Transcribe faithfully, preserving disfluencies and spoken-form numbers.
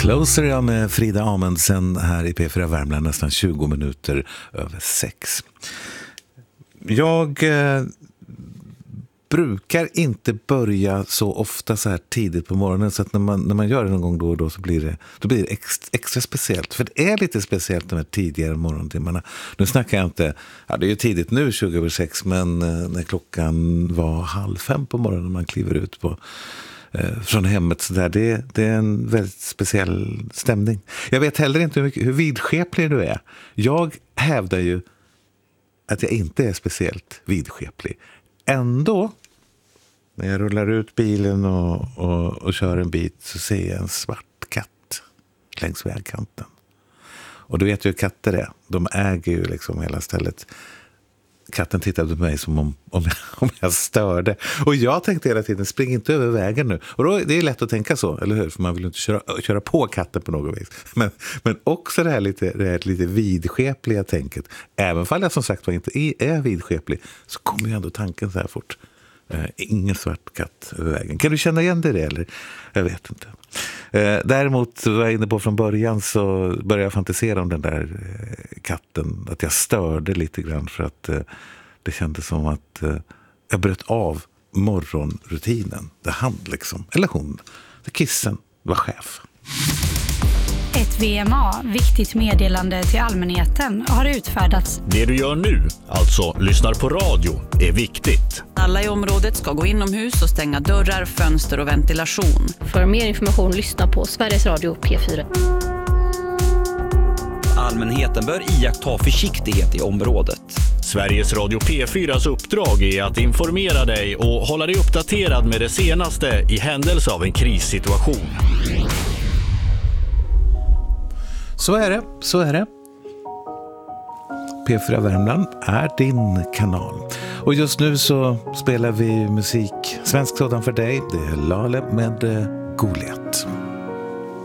Closer jag med Frida Amundsen här i P fyra Värmland nästan tjugo minuter över sex. Jag eh, brukar inte börja så ofta så här tidigt på morgonen, så att när man, när man gör det någon gång då och då så blir det, då blir det extra, extra speciellt. För det är lite speciellt de här tidigare morgontimmarna. Nu snackar jag inte, ja det är ju tidigt nu tjugo över sex, men eh, när klockan var halv fem på morgonen man kliver ut på från hemmet så där, det, det är en väldigt speciell stämning. Jag vet heller inte hur, mycket, hur vidskeplig du är. Jag hävdar ju att jag inte är speciellt vidskeplig. Ändå, när jag rullar ut bilen och, och, och kör en bit, så ser jag en svart katt längs vägkanten. Och du vet ju hur katter är. De äger ju liksom hela stället. Katten tittade på mig som om, om, jag, om jag störde. Och jag tänkte hela tiden, spring inte över vägen nu. Och då, det är lätt att tänka så, eller hur? För man vill inte köra, köra på katten på något vis. Men, men också det här lite, det här lite vidskepliga tänket. Även fall jag som sagt var inte är, är vidskeplig, så kommer ju ändå tanken så här fort. Eh, ingen svart katt över vägen. Kan du känna igen det eller? Jag vet inte. Eh, däremot var jag inne på från början, så började jag fantisera om den där eh, katten. Att jag störde lite grann för att eh, det kändes som att eh, jag bröt av morgonrutinen. Det han liksom, eller hon, det kissen var chef. Ett V M A, viktigt meddelande till allmänheten, har utfärdats. Det du gör nu, alltså lyssnar på radio, är viktigt. Alla i området ska gå inomhus och stänga dörrar, fönster och ventilation. För mer information lyssna på Sveriges Radio P fyra. Allmänheten bör iaktta försiktighet i området. Sveriges Radio P fyras uppdrag är att informera dig och hålla dig uppdaterad med det senaste i händelse av en krissituation. Så är det, så är det. P fyra Värmland är din kanal. Och just nu så spelar vi musik, svensk sådan för dig. Det är Lale med Goliat.